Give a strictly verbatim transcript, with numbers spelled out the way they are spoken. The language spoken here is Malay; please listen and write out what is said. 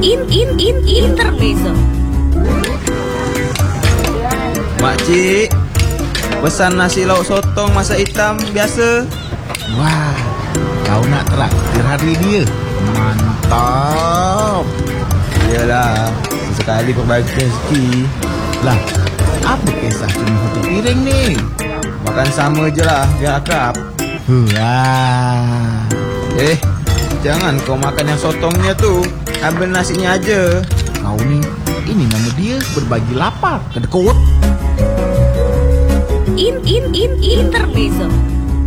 in in in intermezzo. Makcik, pesan nasi lauk sotong masak hitam biasa. Wah, kau nak traktir hari dia? Mantap. Iyalah, sesekali berbagi rezeki. Lah, apa kisah cuma satu piring ni? Makan sama je lah, biar akrab. Wah. Eh, jangan kau makan yang sotongnya tu. Ambil nasinya aja. Kau ni, ini nama dia berbagi lapar. Kedekut. In in in intermezzo.